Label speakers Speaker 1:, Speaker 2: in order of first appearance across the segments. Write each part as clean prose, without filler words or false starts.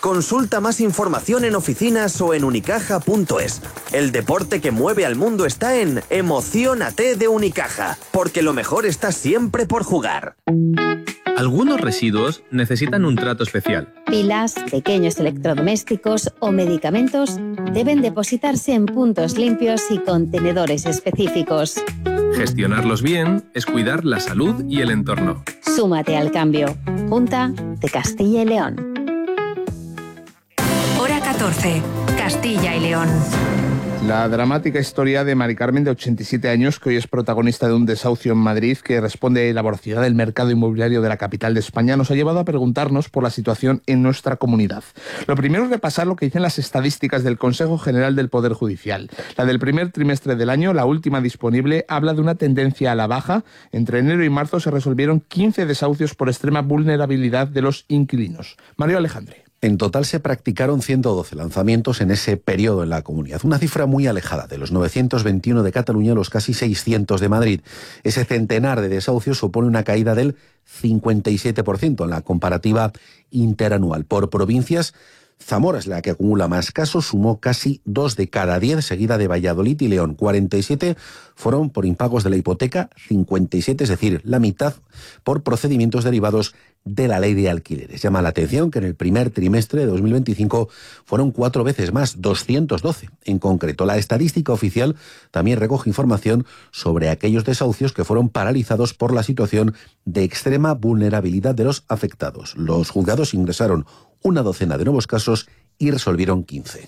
Speaker 1: Consulta más información en oficinas o en unicaja.es. El deporte que mueve al mundo está en Emociónate de Unicaja, porque lo mejor está siempre por jugar.
Speaker 2: Algunos residuos necesitan un trato especial.
Speaker 3: Pilas, pequeños electrodomésticos o medicamentos deben depositarse en puntos limpios y contenedores específicos.
Speaker 2: Gestionarlos bien es cuidar la salud y el entorno.
Speaker 3: Súmate al cambio. Junta de Castilla y León.
Speaker 4: Hora 14. Castilla y León.
Speaker 5: La dramática historia de Mari Carmen, de 87 años, que hoy es protagonista de un desahucio en Madrid que responde a la voracidad del mercado inmobiliario de la capital de España, nos ha llevado a preguntarnos por la situación en nuestra comunidad. Lo primero es repasar lo que dicen las estadísticas del Consejo General del Poder Judicial. La del primer trimestre del año, la última disponible, habla de una tendencia a la baja. Entre enero y marzo se resolvieron 15 desahucios por extrema vulnerabilidad de los inquilinos. Mario Alejandre.
Speaker 6: En total se practicaron 112 lanzamientos en ese periodo en la comunidad, una cifra muy alejada de los 921 de Cataluña, los casi 600 de Madrid. Ese centenar de desahucios supone una caída del 57% en la comparativa interanual. Por provincias, Zamora es la que acumula más casos, sumó casi 2 de cada 10, seguida de Valladolid y León. 47 fueron por impagos de la hipoteca, 57, es decir, la mitad por procedimientos derivados de la ley de alquileres. Llama la atención que en el primer trimestre de 2025 fueron 4 veces más, 212 en concreto. La estadística oficial también recoge información sobre aquellos desahucios que fueron paralizados por la situación de extrema vulnerabilidad de los afectados. Los juzgados ingresaron una docena de nuevos casos y resolvieron 15.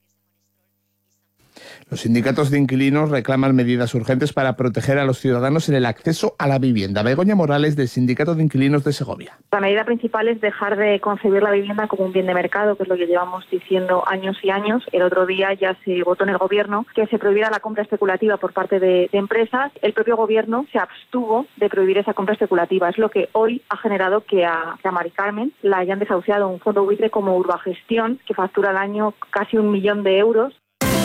Speaker 5: Los sindicatos de inquilinos reclaman medidas urgentes para proteger a los ciudadanos en el acceso a la vivienda. Begoña Morales, del Sindicato de Inquilinos de Segovia.
Speaker 7: La medida principal es dejar de concebir la vivienda como un bien de mercado, que es lo que llevamos diciendo años y años. El otro día ya se votó en el Gobierno que se prohibiera la compra especulativa por parte de empresas. El propio Gobierno se abstuvo de prohibir esa compra especulativa. Es lo que hoy ha generado que a Mari Carmen la hayan desahuciado un fondo buitre como Urbagestión, que factura al año casi 1 millón de euros.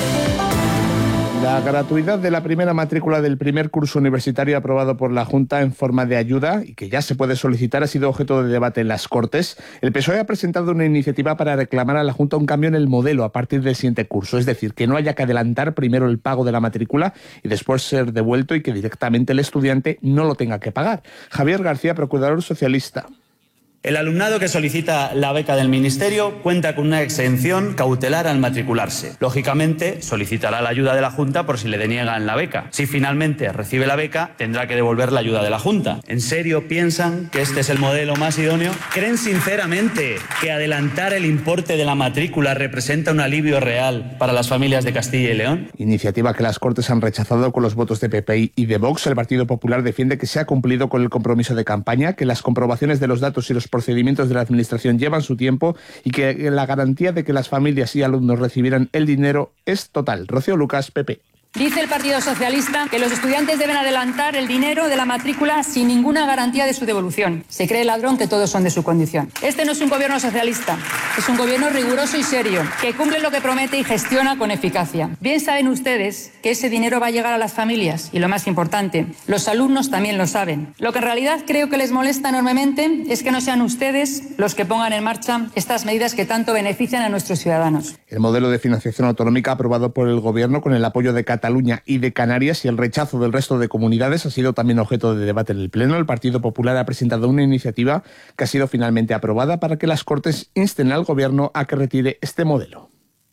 Speaker 5: La gratuidad de la primera matrícula del primer curso universitario aprobado por la Junta en forma de ayuda y que ya se puede solicitar ha sido objeto de debate en las Cortes. El PSOE ha presentado una iniciativa para reclamar a la Junta un cambio en el modelo a partir del siguiente curso, es decir, que no haya que adelantar primero el pago de la matrícula y después ser devuelto y que directamente el estudiante no lo tenga que pagar. Javier García, procurador socialista.
Speaker 8: El alumnado que solicita la beca del Ministerio cuenta con una exención cautelar al matricularse. Lógicamente, solicitará la ayuda de la Junta por si le deniegan la beca. Si finalmente recibe la beca, tendrá que devolver la ayuda de la Junta. ¿En serio piensan que este es el modelo más idóneo? ¿Creen sinceramente que adelantar el importe de la matrícula representa un alivio real para las familias de Castilla y León?
Speaker 5: Iniciativa que las Cortes han rechazado con los votos de PP y de Vox. El Partido Popular defiende que se ha cumplido con el compromiso de campaña, que las comprobaciones de los datos y los procedimientos de la Administración llevan su tiempo y que la garantía de que las familias y alumnos recibirán el dinero es total. Rocío Lucas, PP.
Speaker 9: Dice el Partido Socialista que los estudiantes deben adelantar el dinero de la matrícula sin ninguna garantía de su devolución. Se cree el ladrón que todos son de su condición. Este no es un gobierno socialista, es un gobierno riguroso y serio, que cumple lo que promete y gestiona con eficacia. Bien saben ustedes que ese dinero va a llegar a las familias y, lo más importante, los alumnos también lo saben. Lo que en realidad creo que les molesta enormemente es que no sean ustedes los que pongan en marcha estas medidas que tanto benefician a nuestros ciudadanos.
Speaker 5: El modelo de financiación autonómica aprobado por el Gobierno con el apoyo de Cataluña y de Canarias y el rechazo del resto de comunidades ha sido también objeto de debate en el Pleno. El Partido Popular ha presentado una iniciativa que ha sido finalmente aprobada para que las Cortes insten al Gobierno a que retire este modelo.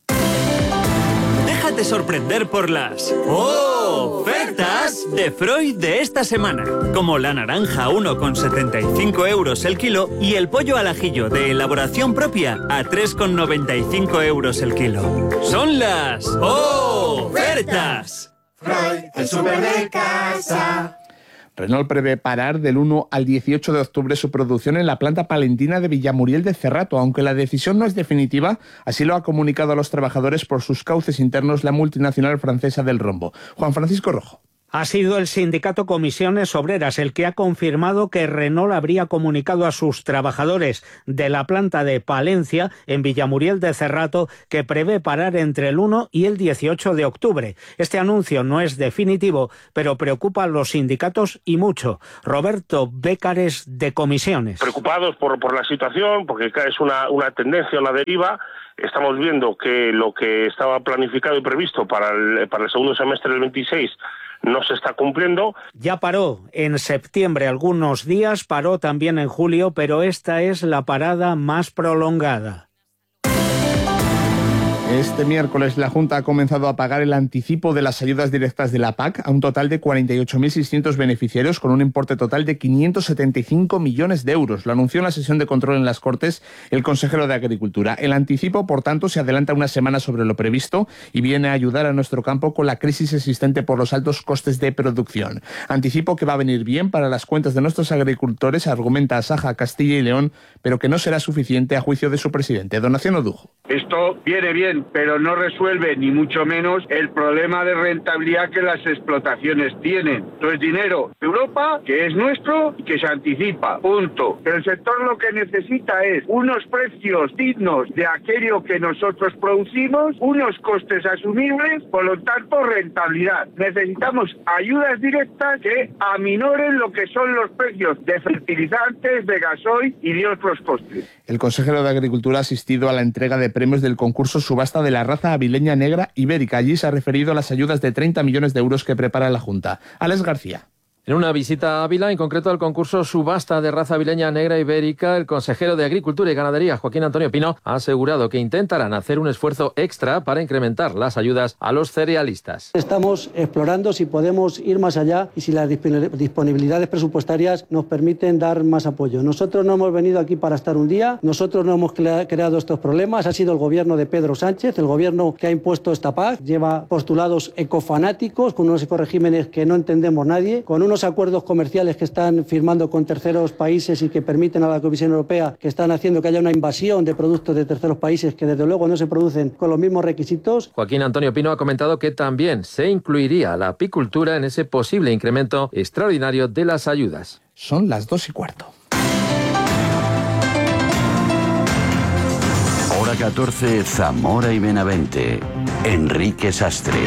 Speaker 10: Déjate sorprender por las ofertas de Freud de esta semana, como la naranja a 1,75 € el kilo y el pollo al ajillo de elaboración propia a 3,95 € el kilo. Son las ofertas.
Speaker 11: Freud, el súper de casa.
Speaker 5: Renault prevé parar del 1 al 18 de octubre su producción en la planta palentina de Villamuriel de Cerrato, aunque la decisión no es definitiva, así lo ha comunicado a los trabajadores por sus cauces internos la multinacional francesa del rombo. Juan Francisco Rojo.
Speaker 12: Ha sido el sindicato Comisiones Obreras el que ha confirmado que Renault habría comunicado a sus trabajadores de la planta de Palencia, en Villamuriel de Cerrato, que prevé parar entre el 1 y el 18 de octubre. Este anuncio no es definitivo, pero preocupa a los sindicatos y mucho. Roberto Bécares, de Comisiones.
Speaker 13: Preocupados por la situación, porque es una tendencia, una deriva. Estamos viendo que lo que estaba planificado y previsto para el segundo semestre del 26 no se está cumpliendo.
Speaker 12: Ya paró en septiembre algunos días, paró también en julio, pero esta es la parada más prolongada.
Speaker 5: Este miércoles la Junta ha comenzado a pagar el anticipo de las ayudas directas de la PAC a un total de 48.600 beneficiarios con un importe total de 575 millones de euros. Lo anunció en la sesión de control en las Cortes el consejero de Agricultura. El anticipo, por tanto, se adelanta una semana sobre lo previsto y viene a ayudar a nuestro campo con la crisis existente por los altos costes de producción. Anticipo que va a venir bien para las cuentas de nuestros agricultores, argumenta Asaja Castilla y León, pero que no será suficiente a juicio de su presidente, Donación Odujo.
Speaker 14: Esto viene bien, pero no resuelve ni mucho menos el problema de rentabilidad que las explotaciones tienen. Entonces, dinero de Europa, que es nuestro y que se anticipa, punto. Pero el sector lo que necesita es unos precios dignos de aquello que nosotros producimos, unos costes asumibles, por lo tanto rentabilidad. Necesitamos ayudas directas que aminoren lo que son los precios de fertilizantes, de gasoil y de otros costes.
Speaker 5: El consejero de Agricultura ha asistido a la entrega de premios del concurso Subasta de la raza avileña negra ibérica. Allí se ha referido a las ayudas de 30 millones de euros que prepara la Junta. Alex García.
Speaker 15: En una visita a Ávila, en concreto al concurso Subasta de raza avileña negra ibérica, el consejero de Agricultura y Ganadería, Joaquín Antonio Pino, ha asegurado que intentarán hacer un esfuerzo extra para incrementar las ayudas a los cerealistas.
Speaker 16: Estamos explorando si podemos ir más allá y si las disponibilidades presupuestarias nos permiten dar más apoyo. Nosotros no hemos venido aquí para estar un día, nosotros no hemos creado estos problemas, ha sido el gobierno de Pedro Sánchez, el gobierno que ha impuesto esta PAC, lleva postulados ecofanáticos, con unos ecoregímenes que no entendemos nadie, con unos acuerdos comerciales que están firmando con terceros países y que permiten a la Comisión Europea, que están haciendo que haya una invasión de productos de terceros países que desde luego no se producen con los mismos requisitos.
Speaker 15: Joaquín Antonio Pino ha comentado que también se incluiría la apicultura en ese posible incremento extraordinario de las ayudas.
Speaker 5: Son las 2:15.
Speaker 17: Hora 14, Zamora y Benavente. Enrique Sastre.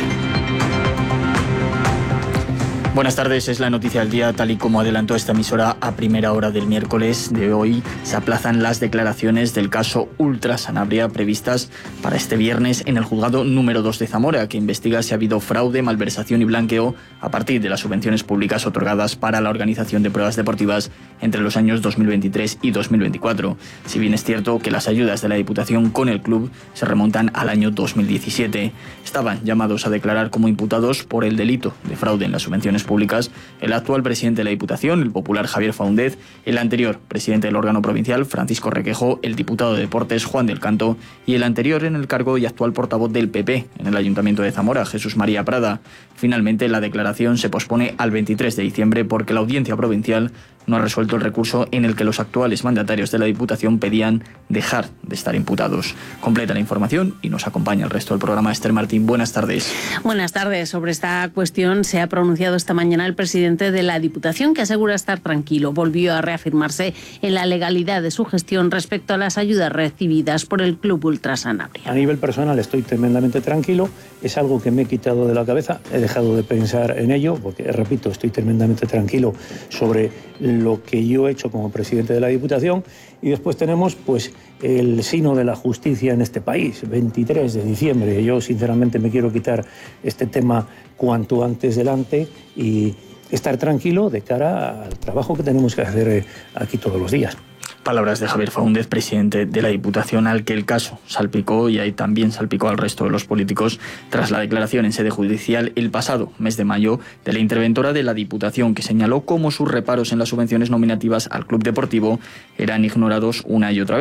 Speaker 18: Buenas tardes, es la noticia del día. Tal y como adelantó esta emisora a primera hora del miércoles de hoy, se aplazan las declaraciones del caso Ultra Sanabria previstas para este viernes en el juzgado número 2 de Zamora, que investiga si ha habido fraude, malversación y blanqueo a partir de las subvenciones públicas otorgadas para la organización de pruebas deportivas entre los años 2023 y 2024. Si bien es cierto que las ayudas de la Diputación con el club se remontan al año 2017. Estaban llamados a declarar como imputados por el delito de fraude en las subvenciones públicas el actual presidente de la Diputación, el popular Javier Faúndez, el anterior presidente del órgano provincial, Francisco Requejo, el diputado de Deportes, Juan del Canto, y el anterior en el cargo y actual portavoz del PP en el Ayuntamiento de Zamora, Jesús María Prada. Finalmente, la declaración se pospone al 23 de diciembre porque la Audiencia Provincial no ha resuelto el recurso en el que los actuales mandatarios de la Diputación pedían dejar de estar imputados. Completa la información y nos acompaña el resto del programa. Esther Martín, buenas tardes.
Speaker 19: Buenas tardes. Sobre esta cuestión se ha pronunciado esta mañana el presidente de la Diputación, que asegura estar tranquilo. Volvió a reafirmarse en la legalidad de su gestión respecto a las ayudas recibidas por el Club Ultra Sanabria.
Speaker 20: A nivel personal estoy tremendamente tranquilo. Es algo que me he quitado de la cabeza. He dejado de pensar en ello porque, repito, estoy tremendamente tranquilo sobre lo que yo he hecho como presidente de la Diputación. Y después tenemos pues el sino de la justicia en este país, 23 de diciembre. Yo sinceramente me quiero quitar este tema cuanto antes delante y estar tranquilo de cara al trabajo que tenemos que hacer aquí todos los días.
Speaker 18: Palabras de Javier Faúndez, presidente de la Diputación, al que el caso salpicó y ahí también salpicó al resto de los políticos tras la declaración en sede judicial el pasado mes de mayo de la interventora de la Diputación, que señaló cómo sus reparos en las subvenciones nominativas al club deportivo eran ignorados una y otra vez.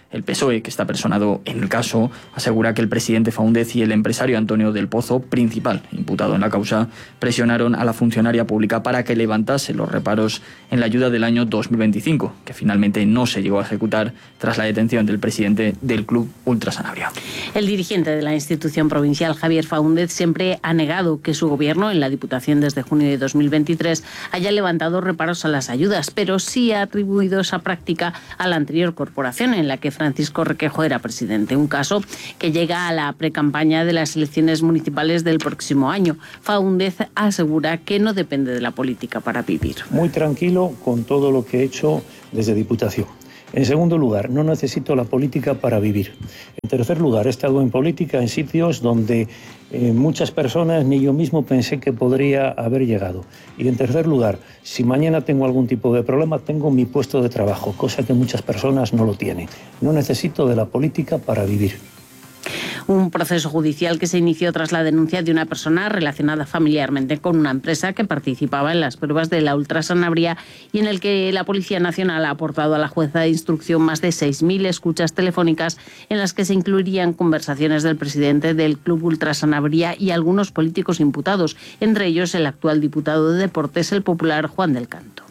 Speaker 18: El PSOE, que está personado en el caso, asegura que el presidente Faúndez y el empresario Antonio del Pozo, principal imputado en la causa, presionaron a la funcionaria pública para que levantase los reparos en la ayuda del año 2025, que finalmente no se llegó a ejecutar tras la detención del presidente del Club Ultra Sanabria.
Speaker 19: El dirigente de la institución provincial, Javier Faúndez, siempre ha negado que su gobierno, en la Diputación desde junio de 2023, haya levantado reparos a las ayudas, pero sí ha atribuido esa práctica a la anterior corporación en la que Francisco Requejo era presidente, un caso que llega a la precampaña de las elecciones municipales del próximo año. Faúndez asegura que no depende de la política para vivir.
Speaker 20: Muy tranquilo con todo lo que he hecho desde Diputación. En segundo lugar, no necesito la política para vivir. En tercer lugar, he estado en política en sitios donde muchas personas ni yo mismo pensé que podría haber llegado. Y en tercer lugar, si mañana tengo algún tipo de problema, tengo mi puesto de trabajo, cosa que muchas personas no lo tienen. No necesito de la política para vivir.
Speaker 19: Un proceso judicial que se inició tras la denuncia de una persona relacionada familiarmente con una empresa que participaba en las pruebas de la Ultra Sanabria y en el que la Policía Nacional ha aportado a la jueza de instrucción más de 6.000 escuchas telefónicas en las que se incluirían conversaciones del presidente del Club Ultra Sanabria y algunos políticos imputados, entre ellos el actual diputado de Deportes, el popular Juan del Canto.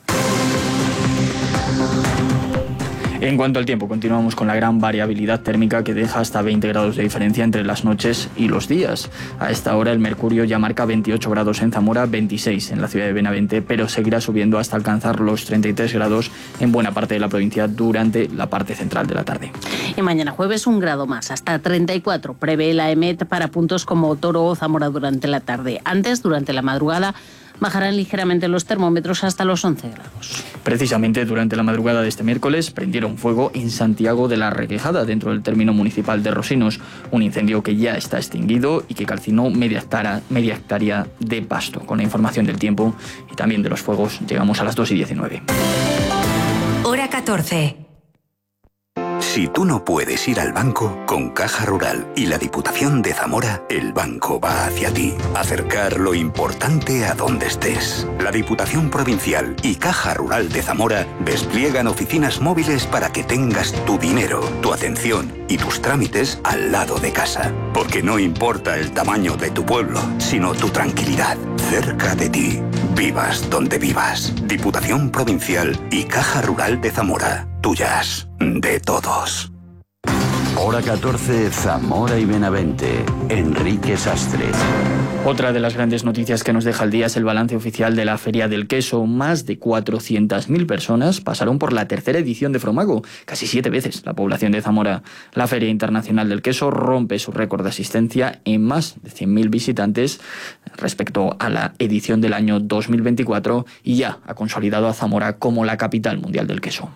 Speaker 18: En cuanto al tiempo, continuamos con la gran variabilidad térmica que deja hasta 20 grados de diferencia entre las noches y los días. A esta hora el mercurio ya marca 28 grados en Zamora, 26 en la ciudad de Benavente, pero seguirá subiendo hasta alcanzar los 33 grados en buena parte de la provincia durante la parte central de la tarde.
Speaker 19: Y mañana jueves 1 grado más, hasta 34, prevé la EMET para puntos como Toro o Zamora durante la tarde. Antes, durante la madrugada, bajarán ligeramente los termómetros hasta los 11 grados.
Speaker 18: Precisamente durante la madrugada de este miércoles prendieron fuego en Santiago de la Requejada, dentro del término municipal de Rosinos, un incendio que ya está extinguido y que calcinó media hectárea de pasto. Con la información del tiempo y también de los fuegos llegamos a las 2:19.
Speaker 4: Hora 14.
Speaker 21: Si tú no puedes ir al banco, con Caja Rural y la Diputación de Zamora, el banco va hacia ti. Acercar lo importante a donde estés. La Diputación Provincial y Caja Rural de Zamora despliegan oficinas móviles para que tengas tu dinero, tu atención y tus trámites al lado de casa. Porque no importa el tamaño de tu pueblo, sino tu tranquilidad, cerca de ti. Vivas donde vivas. Diputación Provincial y Caja Rural de Zamora. Tuyas, de todos.
Speaker 17: Hora 14, Zamora y Benavente. Enrique Sastre.
Speaker 18: Otra de las grandes noticias que nos deja el día es el balance oficial de la Feria del Queso. Más de 400.000 personas pasaron por la tercera edición de Fromago, casi 7 veces la población de Zamora. La Feria Internacional del Queso rompe su récord de asistencia en más de 100.000 visitantes respecto a la edición del año 2024 y ya ha consolidado a Zamora como la capital mundial del queso.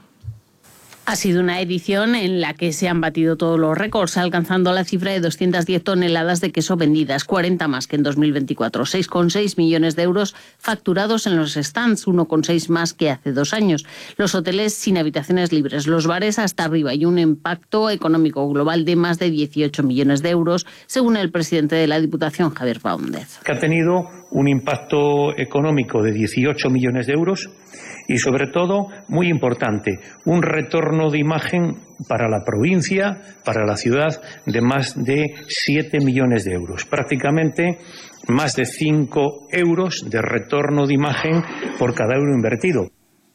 Speaker 19: Ha sido una edición en la que se han batido todos los récords, alcanzando la cifra de 210 toneladas de queso vendidas, 40 más que en 2024, 6,6 millones de euros facturados en los stands, 1,6 más que hace 2 años. Los hoteles sin habitaciones libres, los bares hasta arriba y un impacto económico global de más de 18 millones de euros, según el presidente de la Diputación, Javier Faúndez.
Speaker 20: Que ha tenido un impacto económico de 18 millones de euros y, sobre todo, muy importante, un retorno de imagen para la provincia, para la ciudad, de más de 7 millones de euros. Prácticamente más de 5 euros de retorno de imagen por cada euro invertido.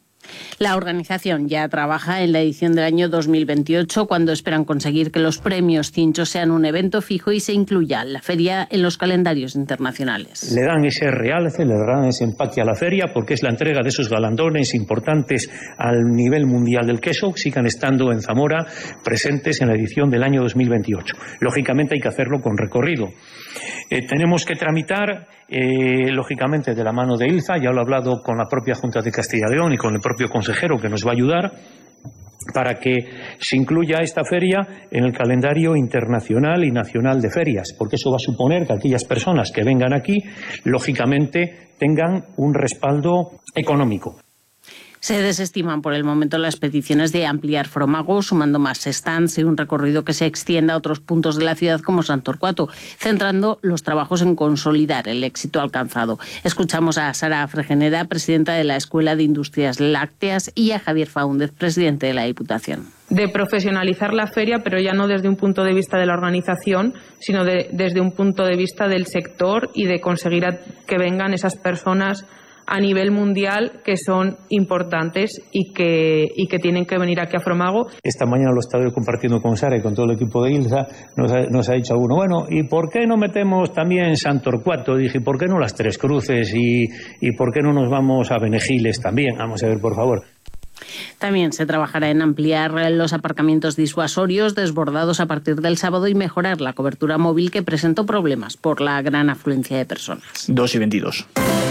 Speaker 19: La organización ya trabaja en la edición del año 2028, cuando esperan conseguir que los premios Cincho sean un evento fijo y se incluya la feria en los calendarios internacionales.
Speaker 20: Le dan ese realce, le dan ese empaque a la feria, porque es la entrega de esos galardones importantes al nivel mundial del queso, sigan estando en Zamora presentes en la edición del año 2028. Lógicamente hay que hacerlo con recorrido. Tenemos que tramitar, lógicamente, de la mano de ILZA, ya lo he hablado con la propia Junta de Castilla y León y con el propio consejero que nos va a ayudar, para que se incluya esta feria en el calendario internacional y nacional de ferias, porque eso va a suponer que aquellas personas que vengan aquí, lógicamente, tengan un respaldo económico.
Speaker 19: Se desestiman por el momento las peticiones de ampliar Fromago, sumando más stands y un recorrido que se extienda a otros puntos de la ciudad como Sant Torquato, centrando los trabajos en consolidar el éxito alcanzado. Escuchamos a Sara Fregeneda, presidenta de la Escuela de Industrias Lácteas, y a Javier Faúndez, presidente de la Diputación.
Speaker 1: de profesionalizar la feria, pero ya no desde un punto de vista de la organización, sino desde un punto de vista del sector y de conseguir que vengan esas personas a nivel mundial que son importantes y que tienen que venir aquí a Fromago.
Speaker 20: Esta mañana lo he estado compartiendo con Sara y con todo el equipo de ILSA. Nos ha dicho alguno, bueno, ¿y por qué no metemos también San Torcuato? Dije, ¿por qué no las Tres Cruces? ¿Y por qué no nos vamos a Benegiles también? Vamos a ver, por favor.
Speaker 19: También se trabajará en ampliar los aparcamientos disuasorios desbordados a partir del sábado y mejorar la cobertura móvil que presentó problemas por la gran afluencia de personas.
Speaker 18: 2:22.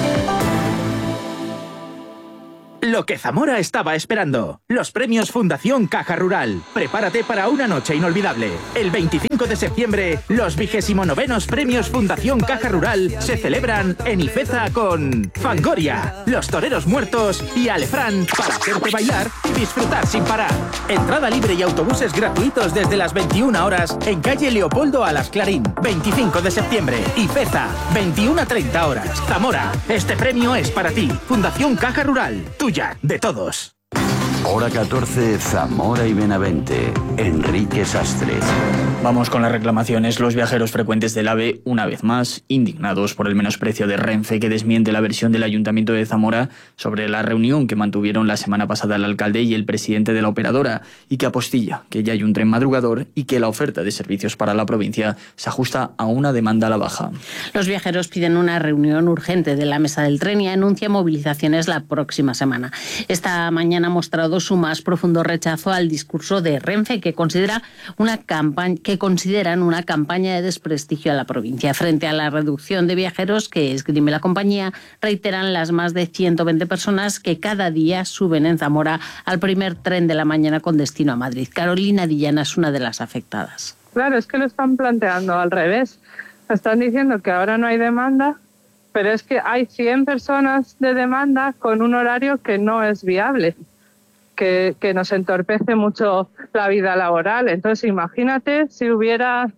Speaker 22: Lo que Zamora estaba esperando. Los premios Fundación Caja Rural. Prepárate para una noche inolvidable. El 25 de septiembre, los 29º premios Fundación Caja Rural se celebran en Ifeza con Fangoria, Los Toreros Muertos y Alefrán para hacerte bailar y disfrutar sin parar. Entrada libre y autobuses gratuitos desde las 21 horas en calle Leopoldo Alas Clarín. 25 de septiembre, Ifeza, 21 a 30 horas. Zamora, este premio es para ti. Fundación Caja Rural. Tuya, de todos.
Speaker 17: Hora 14, Zamora y Benavente. Enrique Sastre.
Speaker 18: Vamos con las reclamaciones. Los viajeros frecuentes del AVE, una vez más, indignados por el menosprecio de Renfe, que desmiente la versión del Ayuntamiento de Zamora sobre la reunión que mantuvieron la semana pasada el alcalde y el presidente de la operadora, y que apostilla que ya hay un tren madrugador y que la oferta de servicios para la provincia se ajusta a una demanda a la baja.
Speaker 19: Los viajeros piden una reunión urgente de la mesa del tren y anuncia movilizaciones la próxima semana. Esta mañana ha mostrado su más profundo rechazo al discurso de Renfe, que consideran una campaña de desprestigio a la provincia. Frente a la reducción de viajeros que esgrime la compañía, reiteran las más de 120 personas que cada día suben en Zamora al primer tren de la mañana con destino a Madrid. Carolina Dillana es una de las afectadas.
Speaker 23: Claro, es que lo están planteando al revés. Están diciendo que ahora no hay demanda, pero es que hay 100 personas de demanda con un horario que no es viable, que nos entorpece mucho la vida laboral. Entonces, imagínate si hubiera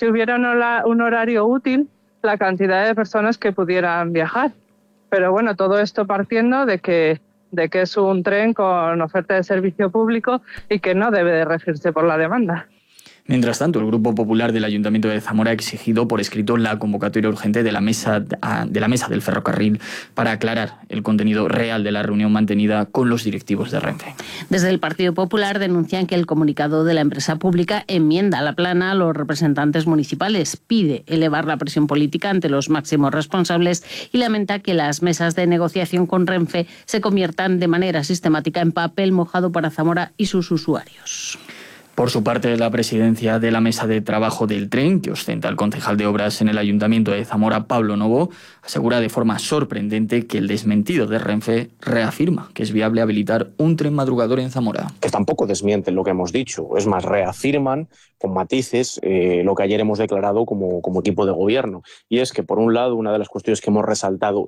Speaker 23: un horario útil, la cantidad de personas que pudieran viajar. Pero bueno, todo esto partiendo de que es un tren con oferta de servicio público y que no debe de regirse por la demanda.
Speaker 18: Mientras tanto, el Grupo Popular del Ayuntamiento de Zamora ha exigido por escrito la convocatoria urgente de la mesa del ferrocarril para aclarar el contenido real de la reunión mantenida con los directivos de Renfe.
Speaker 19: Desde el Partido Popular denuncian que el comunicado de la empresa pública enmienda a la plana a los representantes municipales, pide elevar la presión política ante los máximos responsables y lamenta que las mesas de negociación con Renfe se conviertan de manera sistemática en papel mojado para Zamora y sus usuarios.
Speaker 18: Por su parte, la presidencia de la mesa de trabajo del tren, que ostenta el concejal de obras en el Ayuntamiento de Zamora, Pablo Novo, asegura de forma sorprendente que el desmentido de Renfe reafirma que es viable habilitar un tren madrugador en Zamora.
Speaker 24: Que tampoco desmienten lo que hemos dicho, es más, reafirman con matices lo que ayer hemos declarado como equipo de gobierno. Y es que, por un lado, una de las cuestiones que hemos resaltado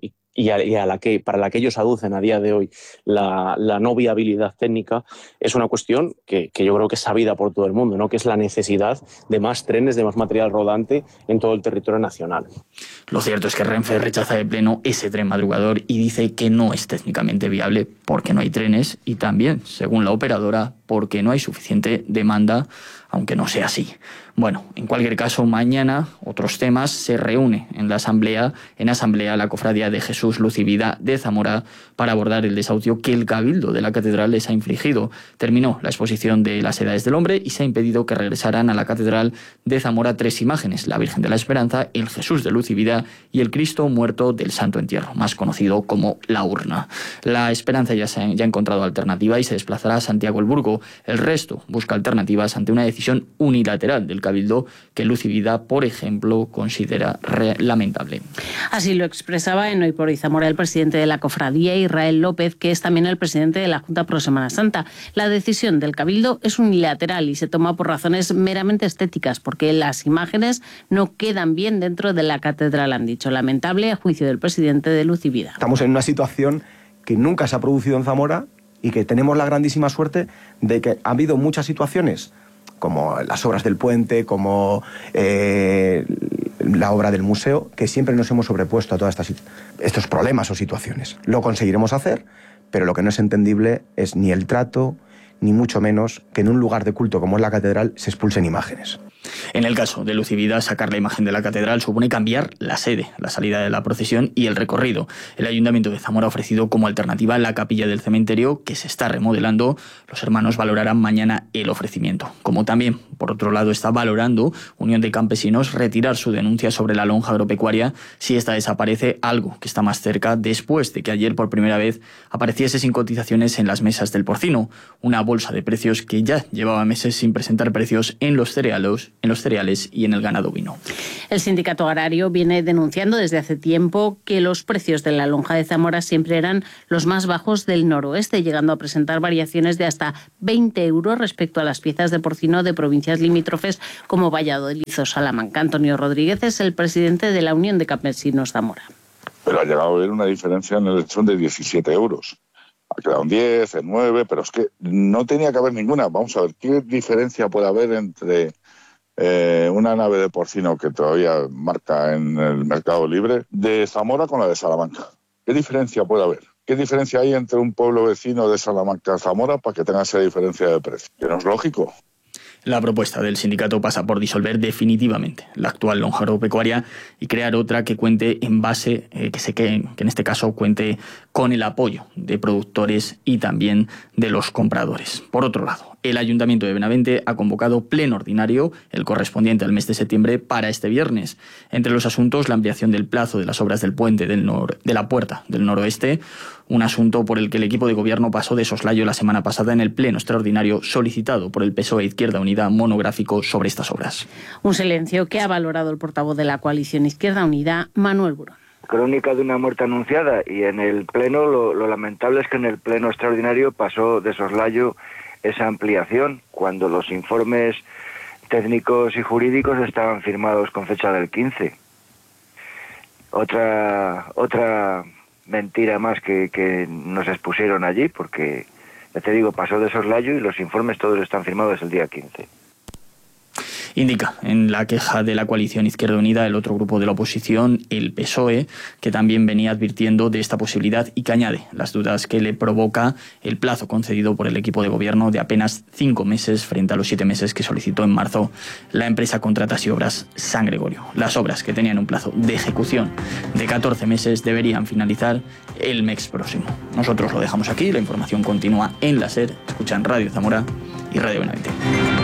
Speaker 24: para la que ellos aducen a día de hoy la no viabilidad técnica, es una cuestión que yo creo que es sabida por todo el mundo, ¿no? Que es la necesidad de más trenes, de más material rodante en todo el territorio nacional.
Speaker 18: Lo cierto es que Renfe rechaza de pleno ese tren madrugador y dice que no es técnicamente viable porque no hay trenes y también, según la operadora, porque no hay suficiente demanda, aunque no sea así. Bueno, en cualquier caso, mañana, otros temas, se reúne en asamblea la Cofradía de Jesús, Luz y Vida de Zamora para abordar el desahucio que el Cabildo de la Catedral les ha infligido. Terminó la exposición de las Edades del Hombre y se ha impedido que regresaran a la Catedral de Zamora 3 imágenes: la Virgen de la Esperanza, el Jesús de Luz y Vida y el Cristo muerto del Santo Entierro, más conocido como la urna. La Esperanza ya ha encontrado alternativa y se desplazará a Santiago el Burgo. El resto busca alternativas ante una decisión unilateral del Cabildo que Luz y Vida, por ejemplo, considera lamentable.
Speaker 19: Así lo expresaba en Hoy por Hoy Zamora el presidente de la Cofradía, Israel López, que es también el presidente de la Junta Pro Semana Santa. La decisión del Cabildo es unilateral y se toma por razones meramente estéticas, porque las imágenes no quedan bien dentro de la catedral, han dicho. Lamentable, a juicio del presidente de Luz y Vida.
Speaker 25: Estamos en una situación que nunca se ha producido en Zamora y que tenemos la grandísima suerte de que ha habido muchas situaciones, como las obras del puente, como la obra del museo, que siempre nos hemos sobrepuesto a todos estos problemas o situaciones. Lo conseguiremos hacer, pero lo que no es entendible es ni el trato, ni mucho menos que en un lugar de culto como es la catedral se expulsen imágenes.
Speaker 18: En el caso de Luz y Vida, sacar la imagen de la catedral supone cambiar la sede, la salida de la procesión y el recorrido. El Ayuntamiento de Zamora ha ofrecido como alternativa la capilla del cementerio, que se está remodelando. Los hermanos valorarán mañana el ofrecimiento. Como también, por otro lado, está valorando Unión de Campesinos retirar su denuncia sobre la lonja agropecuaria si esta desaparece, algo que está más cerca después de que ayer por primera vez apareciese sin cotizaciones en las mesas del porcino. Una bolsa de precios que ya llevaba meses sin presentar precios en los cereales y en el ganado ovino.
Speaker 19: El sindicato agrario viene denunciando desde hace tiempo que los precios de la lonja de Zamora siempre eran los más bajos del noroeste, llegando a presentar variaciones de hasta 20 euros respecto a las piezas de porcino de provincias limítrofes como Valladolid o Salamanca. Antonio Rodríguez es el presidente de la Unión de Campesinos Zamora.
Speaker 2: Pero ha llegado a haber una diferencia en el lechón de 17 euros. Ha quedado en 10, en 9, pero es que no tenía que haber ninguna. Vamos a ver, ¿qué diferencia puede haber entre una nave de porcino que todavía marca en el mercado libre de Zamora con la de Salamanca? ¿Qué diferencia puede haber? ¿Qué diferencia hay entre un pueblo vecino de Salamanca y Zamora para que tenga esa diferencia de precio? Que no es lógico.
Speaker 18: La propuesta del sindicato pasa por disolver definitivamente la actual lonja agropecuaria y crear otra que cuente en base, que en este caso cuente con el apoyo de productores y también de los compradores. Por otro lado, el Ayuntamiento de Benavente ha convocado pleno ordinario, el correspondiente al mes de septiembre, para este viernes. Entre los asuntos, la ampliación del plazo de las obras del puente de la Puerta del Noroeste, un asunto por el que el equipo de gobierno pasó de soslayo la semana pasada en el pleno extraordinario solicitado por el PSOE Izquierda Unida monográfico sobre estas obras.
Speaker 19: Un silencio que ha valorado el portavoz de la coalición Izquierda Unida, Manuel Burón.
Speaker 3: Crónica de una muerte anunciada, y en el pleno lo lamentable es que en el pleno extraordinario pasó de soslayo esa ampliación cuando los informes técnicos y jurídicos estaban firmados con fecha del 15. Otra mentira más que nos expusieron allí, porque ya te digo, pasó de soslayo y los informes todos están firmados el día 15.
Speaker 18: Indica en la queja de la coalición Izquierda Unida el otro grupo de la oposición, el PSOE, que también venía advirtiendo de esta posibilidad y que añade las dudas que le provoca el plazo concedido por el equipo de gobierno de apenas 5 meses frente a los 7 meses que solicitó en marzo la empresa Contratas y Obras San Gregorio. Las obras, que tenían un plazo de ejecución de 14 meses, deberían finalizar el mes próximo. Nosotros lo dejamos aquí, la información continúa en la SER, escuchan Radio Zamora y Radio Benavente.